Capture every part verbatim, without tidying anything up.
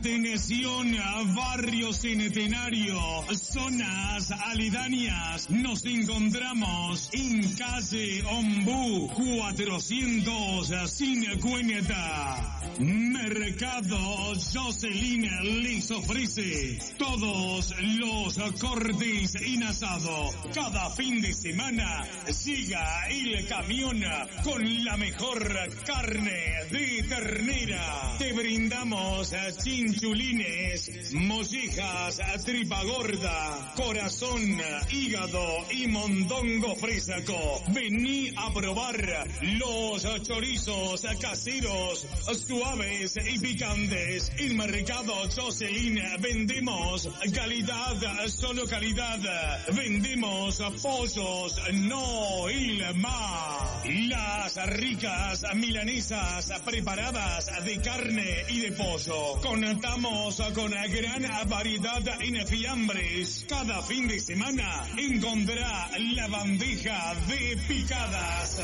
Atención, barrio centenario, zonas aledañas. Nos encontramos en calle Ombú cuatrocientos cincuenta. Mercado Jocelyn les ofrece todos los cortes en asado. Cada fin de semana llega el camión con la mejor carne de ternera. Te brindamos chinchulines, mollejas, tripa gorda, corazón, hígado y mondongo fresco. Vení a probar los chorizos caseros, suaves y picantes. En Mercado Jocelyn vendemos calidad, solo calidad. Vendemos pollos, no il más. Las ricas milanesas preparadas de carne y de pollo. Contamos con gran variedad en fiambres. Cada fin de semana encontrará la bandeja de picadas.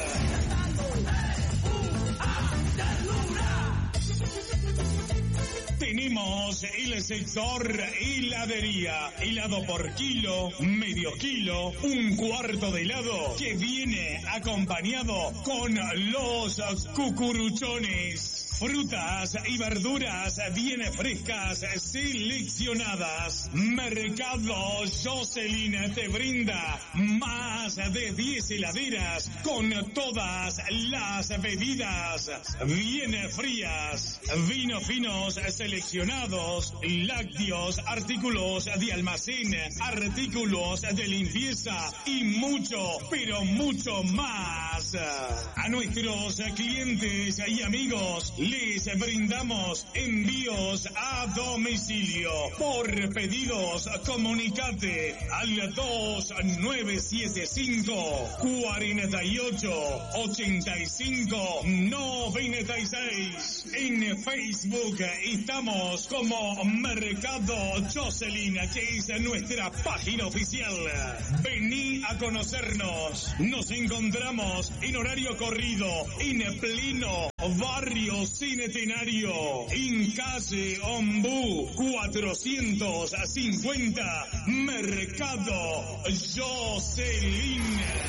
Tenemos el sector heladería, helado por kilo, medio kilo, un cuarto de helado que viene acompañado con los cucuruchones. Frutas y verduras bien frescas, seleccionadas. Mercado Jocelyn te brinda más de diez heladeras con todas las bebidas bien frías, vinos finos seleccionados, lácteos, artículos de almacén, artículos de limpieza y mucho, pero mucho más. A nuestros clientes y amigos les brindamos envíos a domicilio. Por pedidos, comunicate al dos nueve siete cinco, cuarenta y ocho, ochenta y cinco, noventa y seis. En Facebook estamos como Mercado Jocelyn, que es nuestra página oficial. Vení a conocernos. Nos encontramos en horario corrido, en pleno barrio centenario, en calle Ombú cuatrocientos cincuenta, Mercado Jocelyn.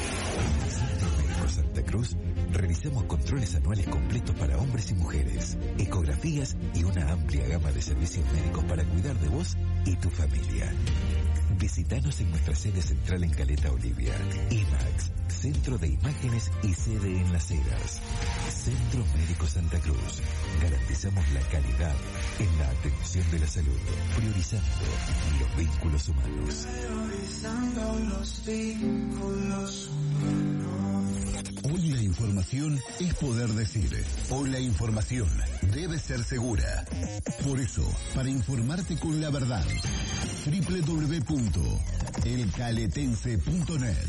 Santa Cruz, realizamos controles anuales completos para hombres y mujeres, ecografías y una amplia gama de servicios médicos para cuidar de vos y tu familia. Visítanos en nuestra sede central en Caleta Olivia. IMAX, Centro de Imágenes y sede en Las Heras. Centro Médico Santa Cruz. Garantizamos la calidad en la atención de la salud, priorizando los vínculos humanos. Priorizando los vínculos humanos. Hoy la información es poder decir. Hoy la información debe ser segura. Por eso, para informarte con la verdad, doble u doble u doble u punto el caletense punto net.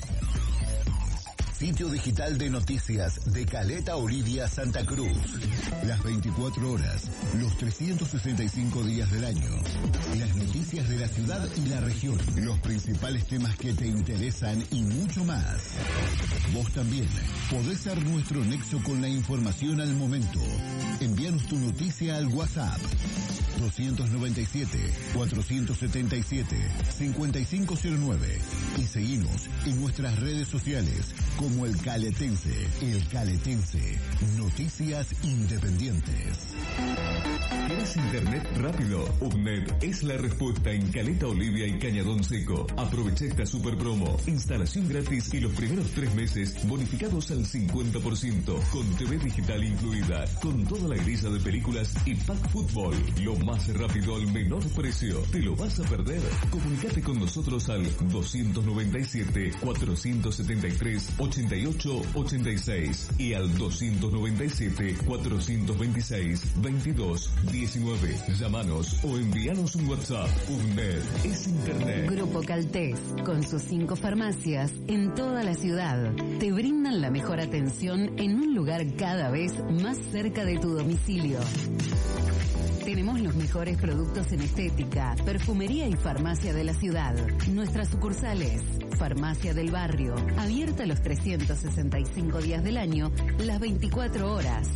Sitio digital de noticias de Caleta Olivia, Santa Cruz. Las veinticuatro horas, los trescientos sesenta y cinco días del año. Las noticias de la ciudad y la región. Los principales temas que te interesan y mucho más. Vos también podés ser nuestro nexo con la información al momento. Envíanos tu noticia al WhatsApp. dos nueve siete, cuatro siete siete, cinco cinco cero nueve y seguimos en nuestras redes sociales como El Caletense. El Caletense, noticias independientes. ¿Quieres internet rápido? UPNET es la respuesta en Caleta Olivia y Cañadón Seco. Aprovecha esta super promo. Instalación gratis y los primeros tres meses bonificados al cincuenta por ciento. Con T V digital incluida. Con toda la grilla de películas y pack fútbol. Lo más rápido al menor precio. ¿Te lo vas a perder? Comunicate con nosotros al dos nueve siete, cuatro siete tres, ocho ocho ocho seis y al dos nueve siete, cuatro dos seis, veintidós diecinueve. Llámanos o envíanos un WhatsApp. UNED es Internet. Grupo Caltés, con sus cinco farmacias en toda la ciudad, te brindan la mejor atención en un lugar cada vez más cerca de tu domicilio. Tenemos los mejores productos en estética, perfumería y farmacia de la ciudad. Nuestras sucursales: Farmacia del Barrio, abierta los trescientos sesenta y cinco días del año, las veinticuatro horas.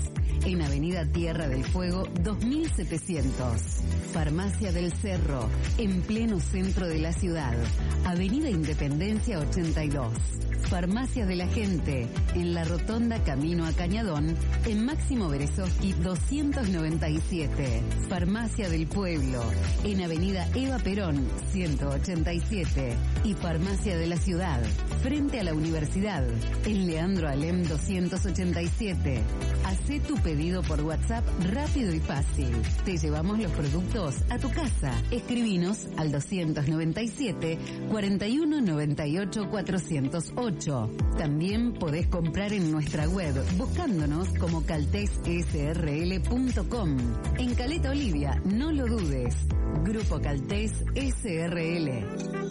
en Avenida Tierra del Fuego dos mil setecientos. Farmacia del Cerro, en pleno centro de la ciudad, Avenida Independencia ochenta y dos. Farmacia de la Gente, en la Rotonda Camino a Cañadón, en Máximo Berezovsky doscientos noventa y siete. Farmacia del Pueblo, en Avenida Eva Perón ciento ochenta y siete. Y Farmacia de la Ciudad, frente a la Universidad, en Leandro Alem doscientos ochenta y siete. Hacé tu pedido por WhatsApp rápido y fácil. Te llevamos los productos a tu casa. Escribinos al doscientos noventa y siete, cuarenta y uno noventa y ocho, cuatrocientos ocho. También podés comprar en nuestra web buscándonos como caltes s r l punto com. En Caleta Olivia, no lo dudes. Grupo Caltés S R L.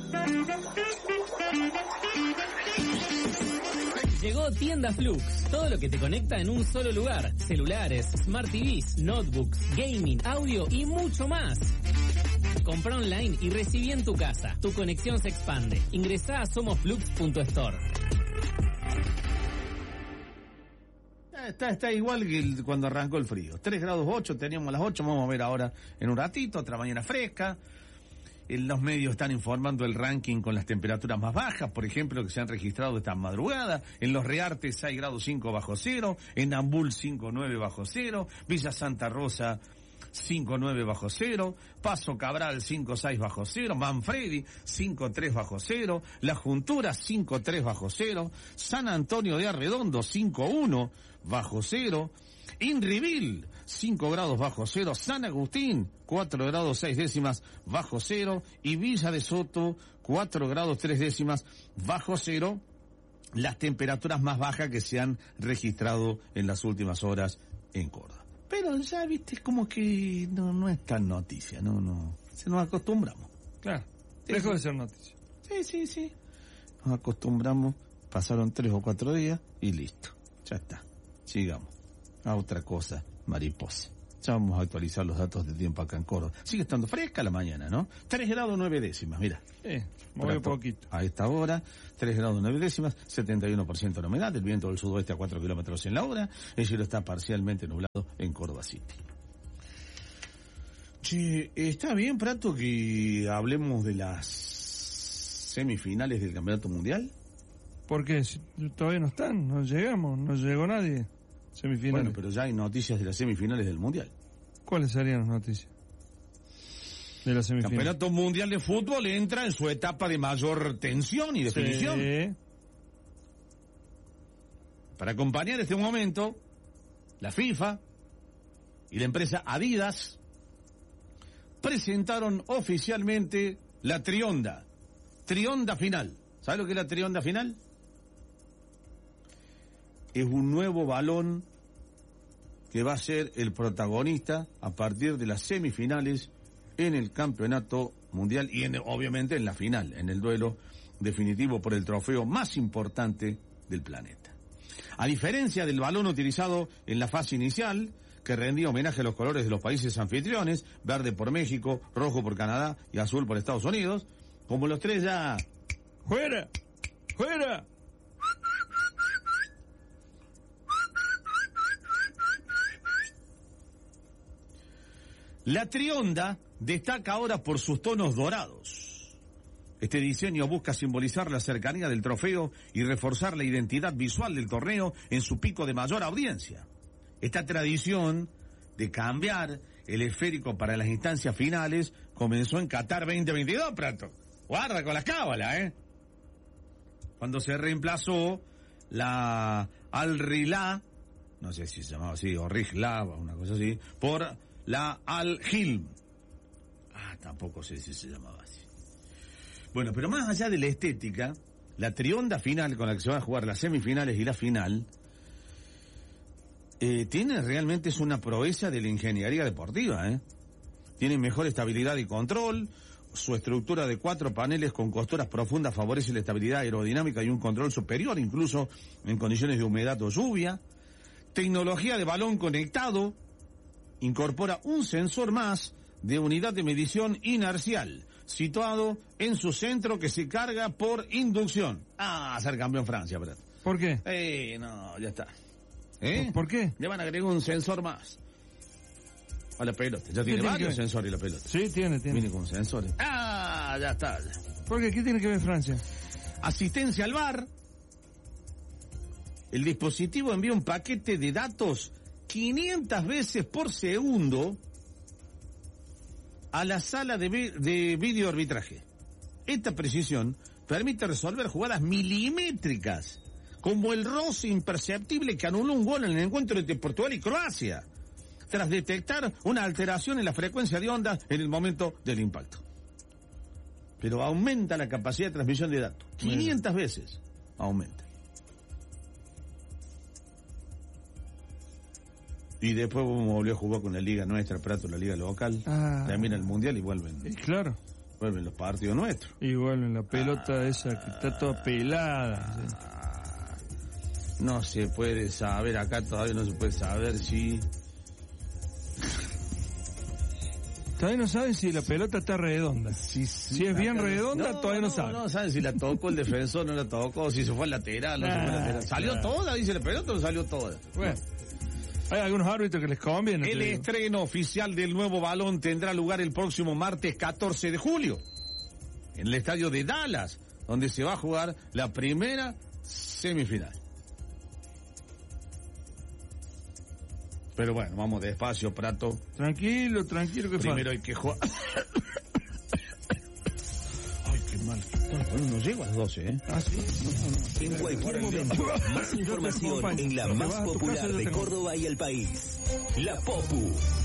Llegó Tienda Flux, todo lo que te conecta en un solo lugar. Celulares, Smart T Vs, notebooks, gaming, audio y mucho más. Compra online y recibí en tu casa. Tu conexión se expande. Ingresá a somosflux punto store. Está, está igual que el, cuando arrancó el frío. tres grados ocho, teníamos las ocho, vamos a ver ahora en un ratito, otra mañana fresca. En los medios están informando el ranking con las temperaturas más bajas, por ejemplo, que se han registrado esta madrugada. En Los Reartes seis grados cinco bajo cero, en Ambul cinco nueve bajo cero, Villa Santa Rosa cinco nueve bajo cero, Paso Cabral cinco seis bajo cero, Manfredi cinco tres bajo cero, La Juntura cinco tres bajo cero, San Antonio de Arredondo cinco uno bajo cero, Inrivil cinco grados bajo cero, San Agustín cuatro grados seis décimas bajo cero y Villa de Soto cuatro grados tres décimas bajo cero, las temperaturas más bajas que se han registrado en las últimas horas en Córdoba. Pero ya viste, como que no, no es tan noticia, no, no, se nos acostumbramos. Claro, Sí, dejó sí. de ser noticia. Sí, sí, sí. Nos acostumbramos, pasaron tres o cuatro días y listo, ya está. Sigamos a otra cosa, mariposa. Ya vamos a actualizar los datos de tiempo acá en Córdoba. Sigue estando fresca la mañana, ¿no? tres grados nueve décimas, mira. Sí, muy poquito. A esta hora, tres grados nueve décimas, setenta y uno por ciento de la humedad, el viento del sudoeste a cuatro kilómetros en la hora, el cielo está parcialmente nublado en Córdoba City. Che, ¿está bien, Prato, que hablemos de las semifinales del Campeonato Mundial? ¿Por qué? Si todavía no están, no llegamos, no llegó nadie. Semifinales. Bueno, pero ya hay noticias de las semifinales del Mundial. ¿Cuáles serían las noticias de las El semifinales? Campeonato Mundial de Fútbol entra en su etapa de mayor tensión y definición. Sí. Para acompañar este momento, la FIFA y la empresa Adidas presentaron oficialmente la trionda, trionda final. ¿Sabes lo que es la trionda final? Es un nuevo balón que va a ser el protagonista a partir de las semifinales en el Campeonato Mundial y en, obviamente en la final, en el duelo definitivo por el trofeo más importante del planeta. A diferencia del balón utilizado en la fase inicial, que rendía homenaje a los colores de los países anfitriones, verde por México, rojo por Canadá y azul por Estados Unidos, como los tres ya... ¡Fuera! ¡Fuera! La trionda destaca ahora por sus tonos dorados. Este diseño busca simbolizar la cercanía del trofeo y reforzar la identidad visual del torneo en su pico de mayor audiencia. Esta tradición de cambiar el esférico para las instancias finales comenzó en Qatar veinte veintidós, Prato. Guarda con las cábalas, ¿eh? Cuando se reemplazó la Al-Rila, no sé si se llamaba así, o Rijla, una cosa así, por la Al-Hilm. Ah, tampoco sé si se llamaba así. Bueno, pero más allá de la estética, la trionda final con la que se van a jugar las semifinales y la final, eh, tiene realmente, es una proeza de la ingeniería deportiva, ¿eh? Tiene mejor estabilidad y control, su estructura de cuatro paneles con costuras profundas favorece la estabilidad aerodinámica y un control superior, incluso en condiciones de humedad o lluvia. Tecnología de balón conectado, incorpora un sensor más de unidad de medición inercial, situado en su centro que se carga por inducción. Ah, ser campeón Francia, ¿verdad? ¿Por qué? Eh, no, ya está. ¿Eh? ¿Por qué? Le van a agregar un sensor más a la pelota. Ya tiene tiene varios que ver? sensores la pelota. Sí, tiene, tiene. Viene con sensores. Ah, ya está. ¿Por qué? ¿Qué tiene que ver Francia? Asistencia al V A R. El dispositivo envía un paquete de datos quinientas veces por segundo a la sala de, vi- de video arbitraje. Esta precisión permite resolver jugadas milimétricas, como el roce imperceptible que anuló un gol en el encuentro entre Portugal y Croacia, tras detectar una alteración en la frecuencia de onda en el momento del impacto. Pero aumenta la capacidad de transmisión de datos. quinientas veces aumenta. Y después volvió a jugar con la liga nuestra, Prato, la liga local. Ah. Termina el mundial y vuelven. Y claro. Vuelven los partidos nuestros. Y vuelven la pelota ah. esa que está toda pelada. ¿Sí? Ah. No se puede saber, acá todavía no se puede saber si... Todavía no saben si la pelota está redonda. Si, si, si es bien no, redonda, no, todavía no, no saben. No saben si la tocó el defensor, no la tocó, si se fue al lateral, no ah, se fue al lateral. ¿Salió claro. toda? Dice la pelota, o salió toda. Bueno. Hay algunos árbitros que les conviene. El estreno oficial del nuevo balón tendrá lugar el próximo martes catorce de julio en el estadio de Dallas, donde se va a jugar la primera semifinal. Pero bueno, vamos despacio, Prato. Tranquilo, tranquilo que Primero hay que jugar. Ay, qué mal. Bueno, no llego a las doce, ¿eh? Ah, sí. En cualquier momento, más información en la más popular de Córdoba y el país. La Popu.